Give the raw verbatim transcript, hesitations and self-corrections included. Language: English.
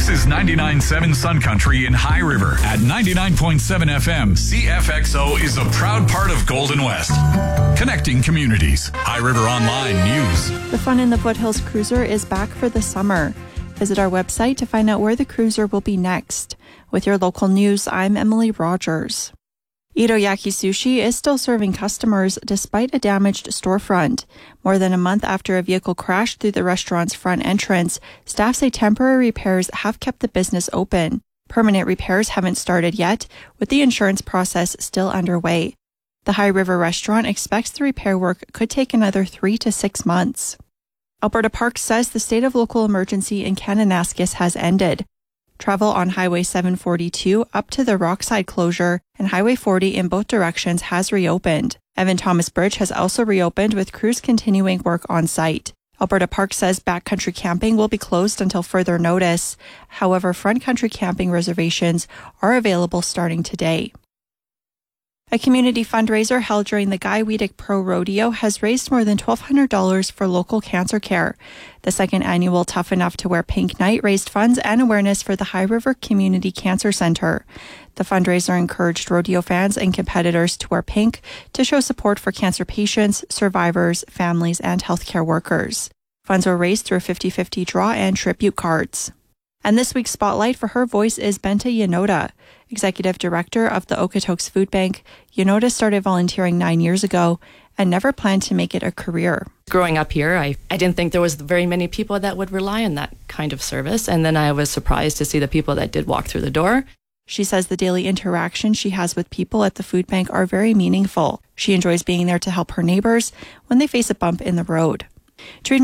This is ninety-nine point seven Sun Country in High River. At ninety-nine point seven F M, C F X O is a proud part of Golden West. Connecting communities. High River Online News. The Fun in the Foothills Cruiser is back for the summer. Visit our website to find out where the cruiser will be next. With your local news, I'm Emily Rogers. Itoyaki Sushi is still serving customers despite a damaged storefront. More than a month after a vehicle crashed through the restaurant's front entrance, staff say temporary repairs have kept the business open. Permanent repairs haven't started yet, with the insurance process still underway. The High River restaurant expects the repair work could take another three to six months. Alberta Parks says the state of local emergency in Kananaskis has ended. Travel on Highway seven forty-two up to the Rockside closure and Highway forty in both directions has reopened. Evan Thomas Bridge has also reopened with crews continuing work on site. Alberta Park says backcountry camping will be closed until further notice. However, front country camping reservations are available starting today. A community fundraiser held during the Guy Wiedek Pro Rodeo has raised more than twelve hundred dollars for local cancer care. The second annual Tough Enough to Wear Pink Night raised funds and awareness for the High River Community Cancer Center. The fundraiser encouraged rodeo fans and competitors to wear pink to show support for cancer patients, survivors, families, and healthcare workers. Funds were raised through a fifty-fifty draw and tribute cards. And this week's spotlight for her voice is Benta Yanoda, Executive Director of the Okotoks Food Bank. Yanoda started volunteering nine years ago and never planned to make it a career. Growing up here, I, I didn't think there was very many people that would rely on that kind of service. And then I was surprised to see the people that did walk through the door. She says the daily interactions she has with people at the food bank are very meaningful. She enjoys being there to help her neighbors when they face a bump in the road. To read